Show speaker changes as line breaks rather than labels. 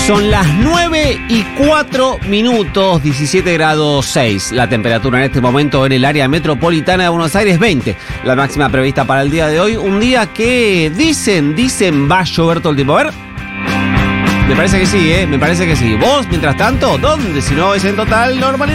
Son las 9:04, 17 grados 6. La temperatura en este momento en el área metropolitana de Buenos Aires, 20. La máxima prevista para el día de hoy. Un día que dicen va a llover todo el tiempo. A ver. Me parece que sí, me parece que sí. Vos, mientras tanto, ¿dónde? Si no es en total normalidad.